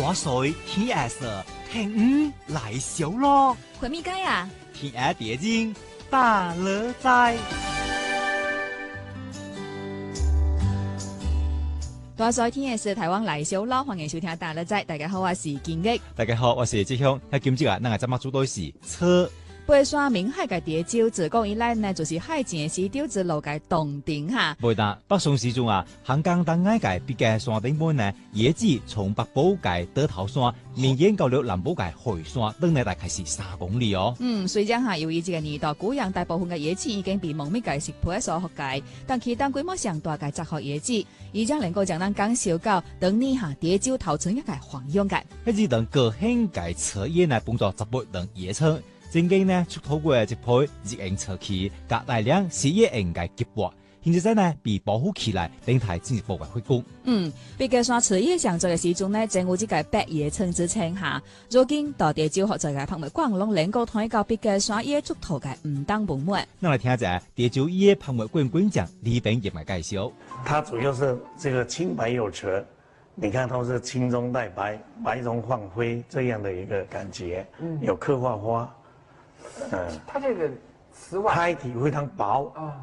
多水天涯色，聽來小咯。 回咪街啊？ 天涯蝶經大樂在。 多謝天嘅是台灣來小咯，歡迎收聽大樂在。大家好，我是建益。 大家好，我是志雄。喺今朝啊，咱個節目主題是車。 北山明海嘅蝶洲自古以來呢，就是海前溪釣子路嘅洞頂哈。 袂呾北宋時陣啊，香港東岸嘅必嘅山頂本呢，椰子從北部嘅倒頭山，綿延到了南部嘅海山，等呢大概是3公里哦。 雖然哈由於這個年代古洋大部分嘅椰子已經被蒙密嘅食譜所覆蓋，但其當規模上大嘅雜學椰子，而將能夠將咱講小到當年哈蝶洲頭村一個黃勇嘅。 迄隻等高興嘅車葉呢，幫助植物等野草。正經呢出土過一批熱應車器，加大量事業應嘅結果，現在呢被保護起來，等待進一步嘅復工。 畢嘅山車葉上座嘅時陣呢，正有這個百葉村之稱下。如今到蝶洲學在嘅拍賣館攏能夠睇到畢嘅山葉出土嘅唔當文物。 那來聽下蝶洲葉拍賣館館長李炳業嘅介紹。 它主要是這個青白有澈，你看它是青中帶白，白中放灰這樣的一個感覺，有刻畫花。 它這個瓷碗胎體非常薄。